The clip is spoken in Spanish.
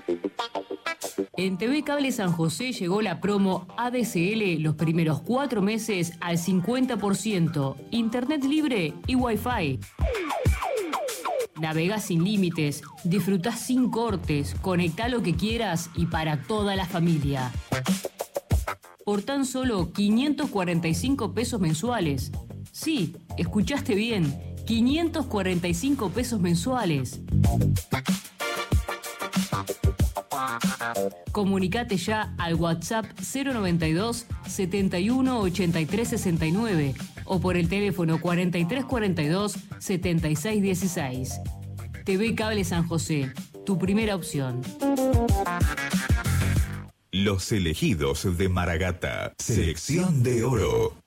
En TV Cable San José llegó la promo ADSL los primeros 4 meses al 50%, internet libre y wifi. Navegás sin límites, disfrutás sin cortes, conectá lo que quieras y para toda la familia. Por tan solo 545 pesos mensuales. Sí, escuchaste bien, 545 pesos mensuales. Comunicate ya al WhatsApp 092 71 83 69 o por el teléfono 43 42 76 16. TV Cable San José, tu primera opción. Los elegidos de Maragata, selección de oro.